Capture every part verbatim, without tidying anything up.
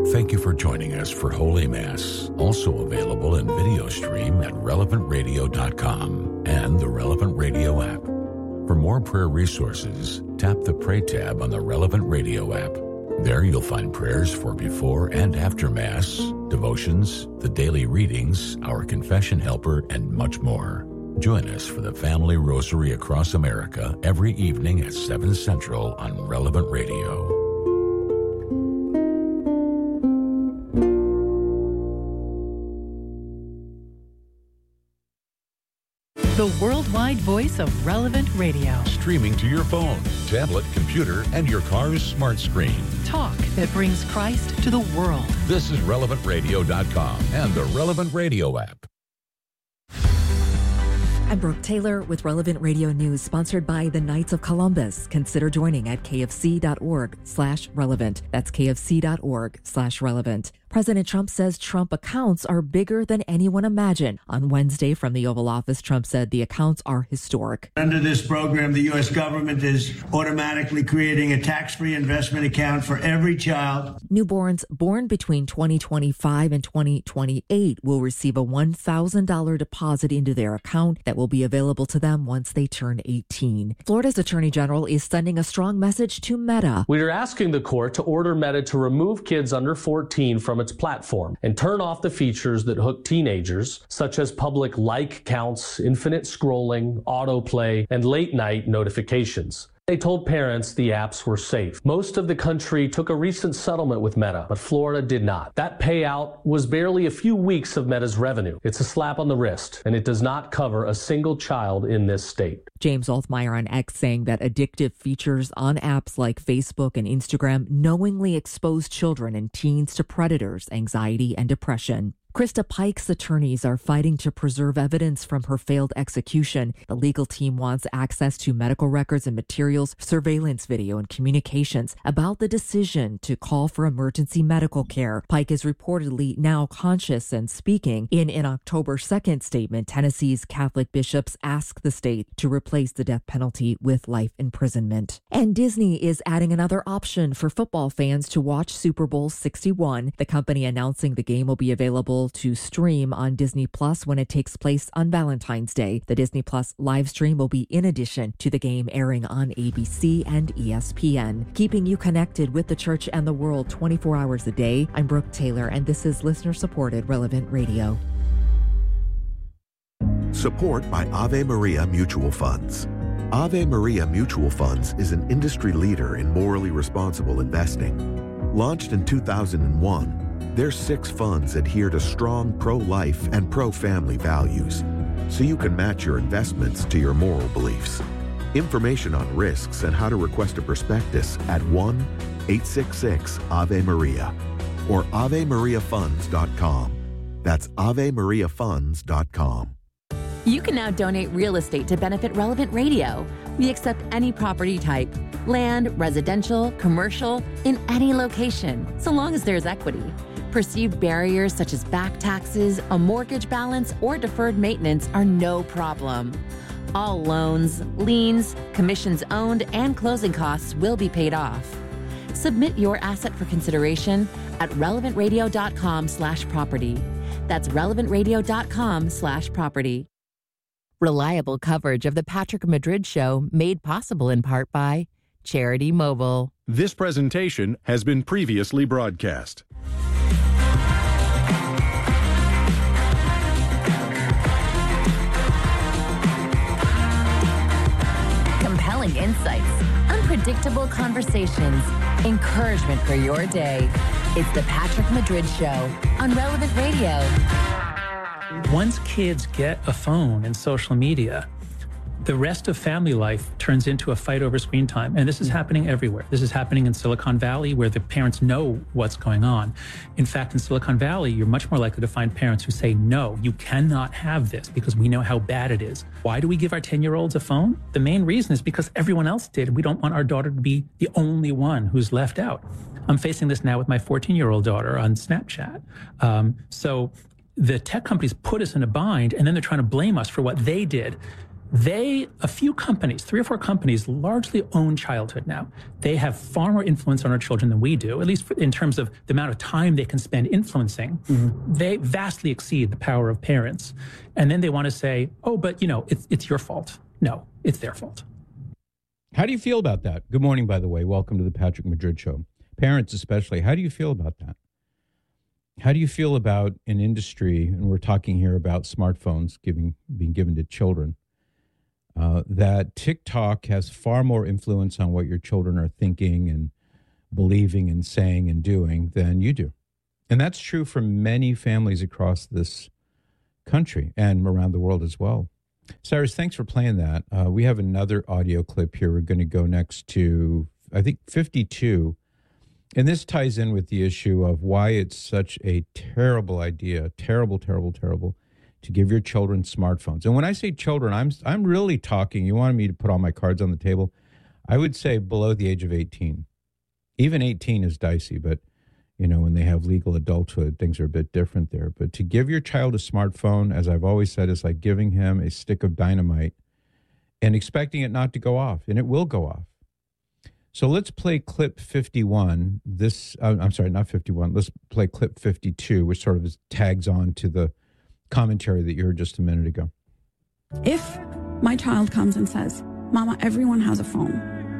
Thank you for joining us for Holy Mass, also available in video stream at relevant radio dot com and the Relevant Radio app. For more prayer resources, tap the Pray tab on the Relevant Radio app. There you'll find prayers for before and after Mass, devotions, the daily readings, our confession helper, and much more. Join us for the Family Rosary across America every evening at seven Central on Relevant Radio. The worldwide voice of Relevant Radio. Streaming to your phone, tablet, computer, and your car's smart screen. Talk that brings Christ to the world. This is relevant radio dot com and the Relevant Radio app. I'm Brooke Taylor with Relevant Radio News, sponsored by the Knights of Columbus. Consider joining at kfc.org slash relevant. That's kfc.org slash relevant. President Trump says Trump accounts are bigger than anyone imagined. On Wednesday from the Oval Office, Trump said the accounts are historic. Under this program, the U S government is automatically creating a tax-free investment account for every child. Newborns born between twenty twenty-five and twenty twenty-eight will receive a one thousand dollars deposit into their account that will be available to them once they turn eighteen. Florida's Attorney General is sending a strong message to Meta. We are asking the court to order Meta to remove kids under fourteen from its platform and turn off the features that hook teenagers, such as public like counts, infinite scrolling, autoplay, and late night notifications. They told parents the apps were safe. Most of the country took a recent settlement with Meta, but Florida did not. That payout was barely a few weeks of Meta's revenue. It's a slap on the wrist, and it does not cover a single child in this state. James Althmeyer on X saying that addictive features on apps like Facebook and Instagram knowingly expose children and teens to predators, anxiety, and depression. Krista Pike's attorneys are fighting to preserve evidence from her failed execution. The legal team wants access to medical records and materials, surveillance video, and communications about the decision to call for emergency medical care. Pike is reportedly now conscious and speaking. In an October second statement, Tennessee's Catholic bishops asked the state to replace the death penalty with life imprisonment. And Disney is adding another option for football fans to watch Super Bowl sixty-one. The company announcing the game will be available to stream on Disney Plus when it takes place on Valentine's Day. The Disney Plus live stream will be in addition to the game airing on A B C and E S P N, keeping you connected with the church and the world twenty-four hours a day. I'm Brooke Taylor, and this is listener-supported Relevant Radio. Support by Ave Maria Mutual Funds. Ave Maria Mutual Funds is an industry leader in morally responsible investing. Launched in two thousand one, their six funds adhere to strong pro-life and pro-family values, so you can match your investments to your moral beliefs. Information on risks and how to request a prospectus at one eight six six Ave Maria or ave maria funds dot com. That's ave maria funds dot com. You can now donate real estate to benefit Relevant Radio. We accept any property type, land, residential, commercial, in any location, so long as there's equity. Perceived barriers such as back taxes, a mortgage balance, or deferred maintenance are no problem. All loans, liens, commissions owned, and closing costs will be paid off. Submit your asset for consideration at relevant radio dot com slash property. That's relevant radio dot com slash property. Reliable coverage of the Patrick Madrid Show made possible in part by Charity Mobile. This presentation has been previously broadcast. Compelling insights, unpredictable conversations, encouragement for your day. It's the Patrick Madrid Show on Relevant Radio. Once kids get a phone and social media, the rest of family life turns into a fight over screen time. And this is happening everywhere. This is happening in Silicon Valley, where the parents know what's going on. In fact, in Silicon Valley, you're much more likely to find parents who say, no, you cannot have this because we know how bad it is. Why do we give our ten-year-olds a phone? The main reason is because everyone else did. We don't want our daughter to be the only one who's left out. I'm facing this now with my fourteen-year-old daughter on Snapchat. Um, so the tech companies put us in a bind, and then they're trying to blame us for what they did. They, a few companies, three or four companies, largely own childhood now. They have far more influence on our children than we do, at least in terms of the amount of time they can spend influencing. Mm-hmm. They vastly exceed the power of parents. And then they want to say, oh, but, you know, it's, it's your fault. No, it's their fault. How do you feel about that? Good morning, by the way. Welcome to the Patrick Madrid Show. Parents especially, how do you feel about that? How do you feel about an industry, and we're talking here about smartphones giving being given to children, Uh, that TikTok has far more influence on what your children are thinking and believing and saying and doing than you do. And that's true for many families across this country and around the world as well. Cyrus, thanks for playing that. Uh, we have another audio clip here. We're going to go next to, I think, fifty-two. And this ties in with the issue of why it's such a terrible idea, terrible, terrible, terrible, to give your children smartphones. And when I say children, I'm I'm really talking, you wanted me to put all my cards on the table, I would say below the age of eighteen. Even eighteen is dicey, but, you know, when they have legal adulthood, things are a bit different there. But to give your child a smartphone, as I've always said, is like giving him a stick of dynamite and expecting it not to go off, and it will go off. So let's play clip fifty-one. This, uh, I'm sorry, not fifty-one. Let's play clip fifty-two, which sort of is, tags on to the commentary that you heard just a minute ago. If my child comes and says, Mama, everyone has a phone,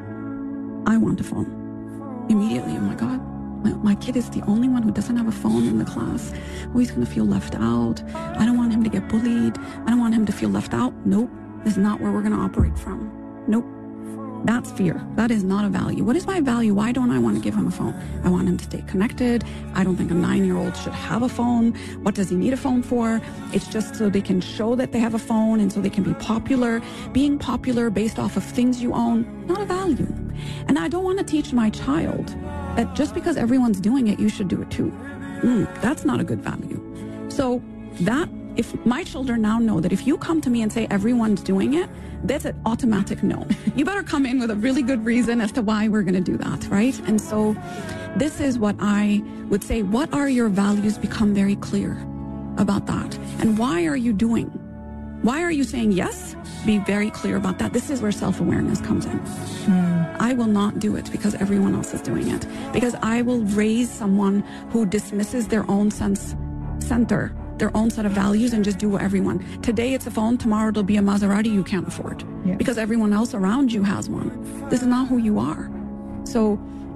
I want a phone. Immediately, oh my God, my, my kid is the only one who doesn't have a phone in the class. Oh, he's going to feel left out. I don't want him to get bullied. I don't want him to feel left out. Nope, this is not where we're going to operate from. Nope. That's fear. That is not a value. What is my value? Why don't I want to give him a phone? I want him to stay connected. I don't think a nine-year-old should have a phone. What does he need a phone for? It's just so they can show that they have a phone and so they can be popular. Being popular based off of things you own, not a value. And I don't want to teach my child that just because everyone's doing it, you should do it too. Mm, that's not a good value. So that, if my children now know that if you come to me and say everyone's doing it, that's an automatic no. You better come in with a really good reason as to why we're going to do that, right? And so this is what I would say. What are your values? Become very clear about that. And why are you doing? Why are you saying yes? Be very clear about that. This is where self-awareness comes in. Mm. I will not do it because everyone else is doing it. Because I will raise someone who dismisses their own sense center, their own set of values, and just do what everyone. Today it's a phone, tomorrow it'll be a Maserati you can't afford. Yeah. Because everyone else around you has one. This is not who you are. So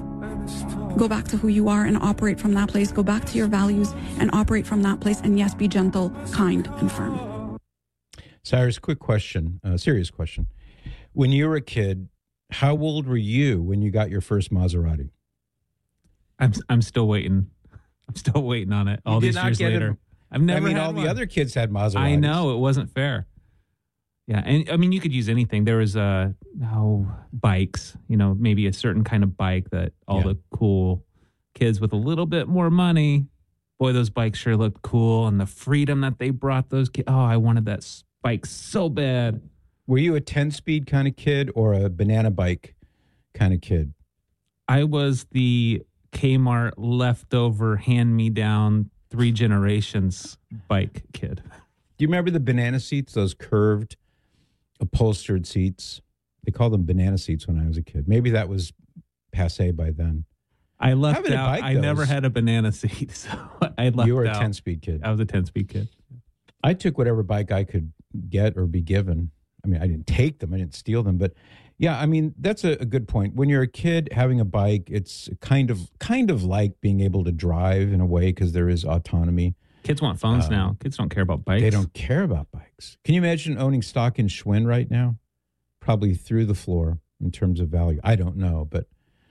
go back to who you are and operate from that place. Go back to your values and operate from that place. And yes, be gentle, kind, and firm. Cyrus, quick question, a uh, serious question. When you were a kid, how old were you when you got your first Maserati? I'm I'm still waiting. I'm still waiting on it. All these years later. It. I've never I mean, had all one. The other kids had Maseratis. I know, it wasn't fair. Yeah, and I mean, you could use anything. There was, uh, oh, bikes, you know, maybe a certain kind of bike that all yeah. the cool kids with a little bit more money, boy, those bikes sure looked cool. And the freedom that they brought those kids. Oh, I wanted that bike so bad. Were you a ten-speed kind of kid or a banana bike kind of kid? I was the Kmart leftover hand-me-down three generations bike kid. Do you remember the banana seats, those curved upholstered seats? They called them banana seats when I was a kid. Maybe that was passé by then. I left out. Bike, I never had a banana seat, so I left out. You were a ten-speed kid. I was a ten-speed kid. I took whatever bike I could get or be given. I mean, I didn't take them. I didn't steal them. But, yeah, I mean, that's a, a good point. When you're a kid having a bike, it's kind of kind of like being able to drive in a way because there is autonomy. Kids want phones um, now. Kids don't care about bikes. They don't care about bikes. Can you imagine owning stock in Schwinn right now? Probably through the floor in terms of value. I don't know. But,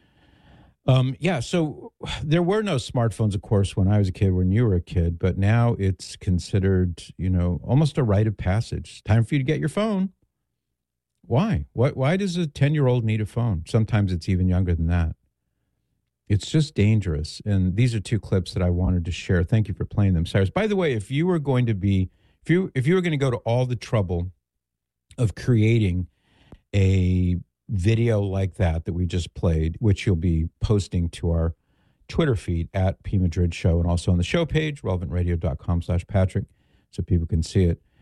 um, yeah, so there were no smartphones, of course, when I was a kid, when you were a kid. But now it's considered, you know, almost a rite of passage. Time for you to get your phone. Why? Why, why does a ten-year-old need a phone? Sometimes it's even younger than that. It's just dangerous. And these are two clips that I wanted to share. Thank you for playing them, Cyrus. By the way, if you were going to be, if you if you were going to go to all the trouble of creating a video like that that we just played, which you'll be posting to our Twitter feed at P Madrid Show and also on the show page, relevant radio dot com slash Patrick, so people can see it.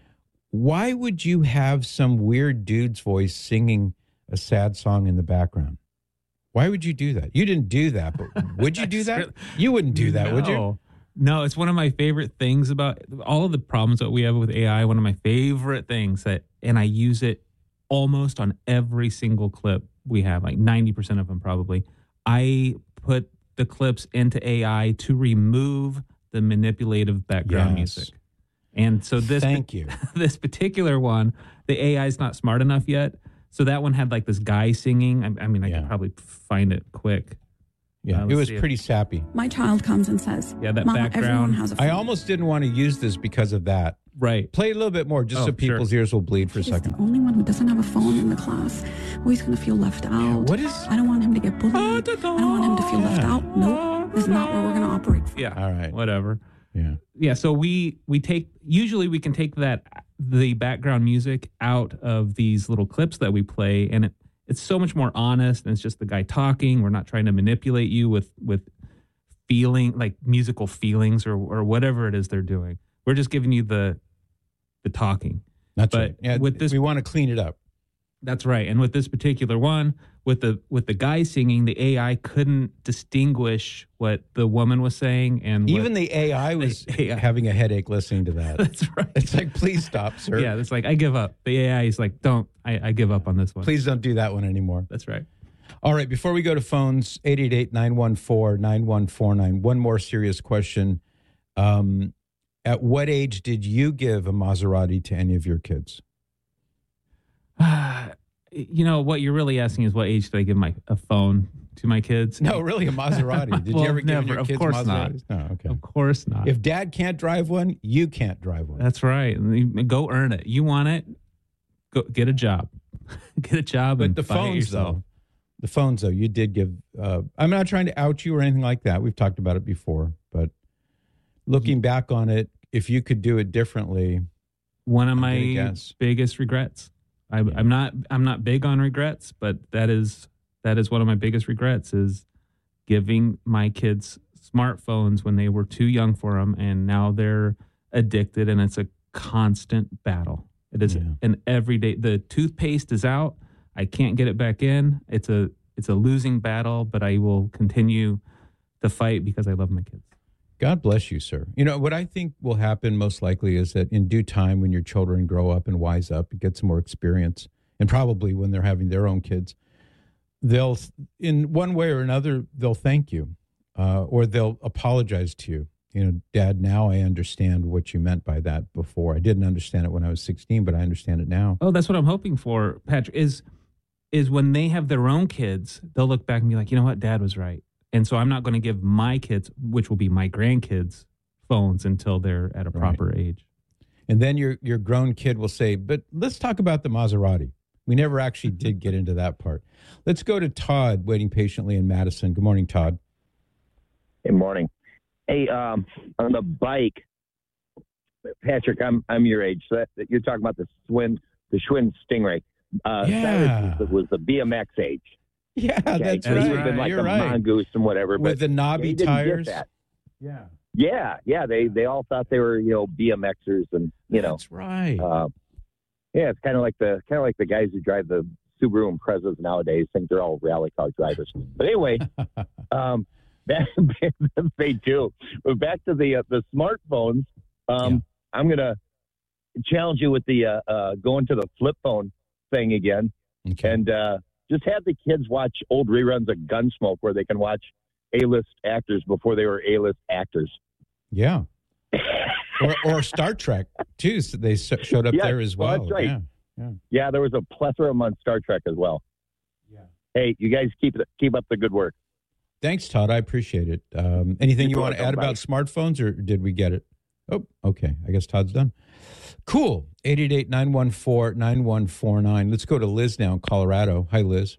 why would you have some weird dude's voice singing a sad song in the background? Why would you do that? You didn't do that, but would you do that? You wouldn't do that, no. would you? No, it's one of my favorite things about all of the problems that we have with A I. One of my favorite things that, and I use it almost on every single clip we have, like ninety percent of them probably. I put the clips into A I to remove the manipulative background Yes. music. And so this, Thank you. this particular one, the A I is not smart enough yet. So that one had like this guy singing. I, I mean, I Yeah. could probably find it quick. Yeah, Uh, it let's was see pretty sappy. My child comes and says, Yeah, that Mama, background. everyone has a phone. I almost didn't want to use this because of that. Right. Play a little bit more just Oh, so people's sure. ears will bleed for a He's second. the only one who doesn't have a phone in the class. Oh, he's going to feel left out. What is... I don't want him to get bullied. I don't want him to feel left out. Nope. This is not where we're going to operate from. Yeah. All right. Whatever. Yeah. Yeah. So we we take usually we can take that the background music out of these little clips that we play, and it, it's so much more honest, and it's just the guy talking. We're not trying to manipulate you with with feeling like musical feelings or or whatever it is they're doing. We're just giving you the the talking. That's But right. Yeah, with this- we want to clean it up. That's right. And with this particular one, with the with the guy singing, the A I couldn't distinguish what the woman was saying, and what, Even the A I was A I. having a headache listening to that. that's right. It's like, please stop, sir. Yeah, it's like I give up. The A I is like, don't. I, I give up on this one. Please don't do that one anymore. That's right. All right, before we go to phones, eight eight eight, nine one four, nine one four nine. One more serious question. Um, at what age did you give a Maserati to any of your kids? You know what you're really asking is what age did I give my a phone to my kids? No, really, a Maserati. Did Well, you ever give never. your Of kids course not. Maseratis? No, okay. Of course not. If dad can't drive one, you can't drive one. That's right. Go earn it. You want it? Go get a job. Get a job. But and the buy it phones, yourself. though, the phones, though, you did give. Uh, I'm not trying to out you or anything like that. We've talked about it before, but looking back on it, if you could do it differently, One of I'm my gonna guess. biggest regrets. I'm, I'm not. I'm not big on regrets, but that is that is one of my biggest regrets is giving my kids smartphones when they were too young for them, and now they're addicted, and it's a constant battle. It is Yeah. an everyday. The toothpaste is out. I can't get it back in. It's a it's a losing battle, but I will continue to fight because I love my kids. God bless you, sir. You know, what I think will happen most likely is that in due time, when your children grow up and wise up and get some more experience, and probably when they're having their own kids, they'll, in one way or another, they'll thank you uh, or they'll apologize to you. You know, Dad, now I understand what you meant by that before. I didn't understand it when I was sixteen, but I understand it now. Oh, that's what I'm hoping for, Patrick, is is when they have their own kids, they'll look back and be like, you know what, Dad was right. And so I'm not going to give my kids, which will be my grandkids, phones until they're at a proper Right. age. And then your your grown kid will say, but let's talk about the Maserati. We never actually did get into that part. Let's go to Todd, waiting patiently in Madison. Good morning, Todd. Good morning. Hey, um, on the bike, Patrick, I'm I'm your age. So that, you're talking about the Schwinn, the Schwinn Stingray. Uh, Yeah. Cyrus was the B M X age. Yeah, Okay? that's So he right. would have been like You're a right. mongoose and whatever. With but the knobby he didn't tires. Get that. Yeah. Yeah, yeah. They they all thought they were you know B M Xers and you know. That's right. Uh, yeah, it's kind of like the kind of like the guys who drive the Subaru Imprezas nowadays think they're all rally car drivers. But anyway, um, back, they do. But back to the uh, the smartphones. Um, Yeah. I'm gonna challenge you with the uh, uh, going to the flip phone thing again, Okay. and uh, just have the kids watch old reruns of Gunsmoke where they can watch A-list actors before they were A-list actors. Yeah. or, or Star Trek, too. So they s- showed up Yeah, there as well. well, that's right. Yeah. Yeah. Yeah, there was a plethora of them on Star Trek as well. Yeah. Hey, you guys keep keep up the good work. Thanks, Todd. I appreciate it. Um, anything you You're want to welcome. add about smartphones, or did we get it? Oh, okay. I guess Todd's done. Cool. eight eight eight, nine one four, nine one four nine. Let's go to Liz now in Colorado. Hi, Liz.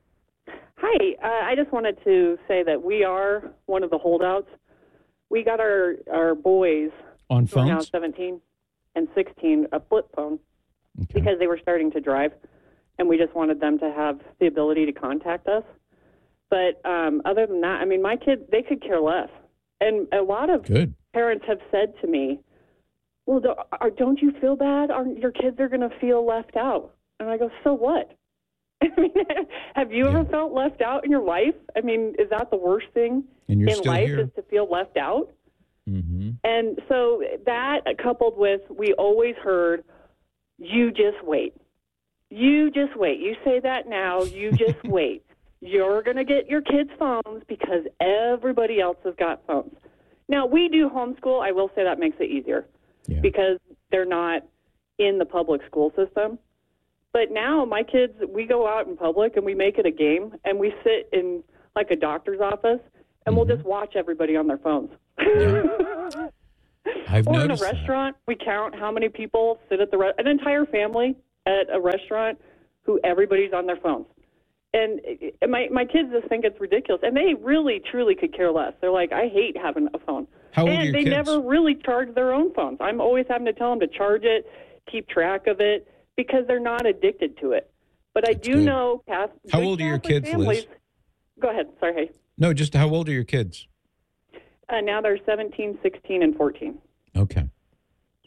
Hi, uh, I just wanted to say that we are one of the holdouts. We got our, our boys, On who are now phones? seventeen and sixteen, a flip phone Okay. because they were starting to drive, and we just wanted them to have the ability to contact us. But um, other than that, I mean, my kids, they could care less. And a lot of Good. parents have said to me, well, do, are, don't you feel bad? Are, your kids are going to feel left out. And I go, so what? I mean, have you yeah. ever felt left out in your life? I mean, is that the worst thing in life here. is to feel left out? Mm-hmm. And so that coupled with, we always heard, you just wait. You just wait. You say that now, you just wait. You're going to get your kids' phones because everybody else has got phones. Now, we do homeschool. I will say that makes it easier yeah. because they're not in the public school system. But now my kids, we go out in public and we make it a game, and we sit in like a doctor's office, and mm-hmm. we'll just watch everybody on their phones. Yeah. I've or in a noticed restaurant, that. we count how many people sit at the re- an entire family at a restaurant who everybody's on their phones. And my my kids just think it's ridiculous, and they really truly could care less. They're like, I hate having a phone. How old and are your they kids? never really charge their own phones. I'm always having to tell them to charge it, keep track of it, because they're not addicted to it. But I That's do good. know Cath- How old are your Catholic kids, families, Liz? Go ahead. Sorry. Hey. No, just how old are your kids? Uh, now they're seventeen, sixteen, and fourteen. Okay.